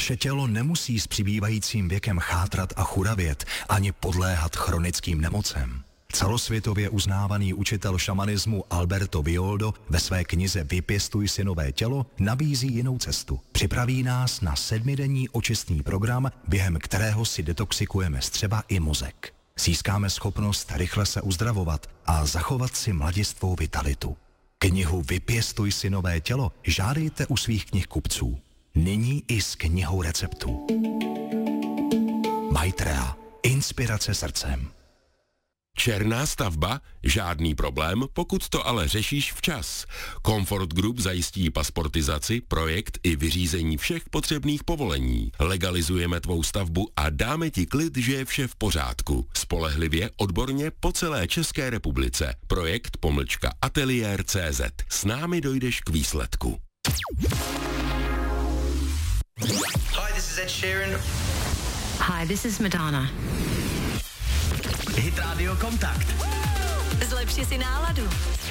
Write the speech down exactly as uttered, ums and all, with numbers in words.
Naše tělo nemusí s přibývajícím věkem chátrat a churavět, ani podléhat chronickým nemocem. Celosvětově uznávaný učitel šamanismu Alberto Villoldo ve své knize Vypěstuj si nové tělo nabízí jinou cestu. Připraví nás na sedmidenní očistný program, během kterého si detoxikujeme střeva i mozek. Získáme schopnost rychle se uzdravovat a zachovat si mladistvou vitalitu. Knihu Vypěstuj si nové tělo žádejte u svých knihkupců. Nyní i s knihou receptů. Maitreya. Inspirace srdcem. Černá stavba? Žádný problém, pokud to ale řešíš včas. Comfort Group zajistí pasportizaci, projekt i vyřízení všech potřebných povolení. Legalizujeme tvou stavbu a dáme ti klid, že je vše v pořádku. Spolehlivě, odborně po celé České republice. Projekt pomlčka ateliér tečka cé zet. S námi dojdeš k výsledku. Hi, this is Ed Sheeran. Hi, this is Madonna. Hit Radio Kontakt. Zlepši si náladu.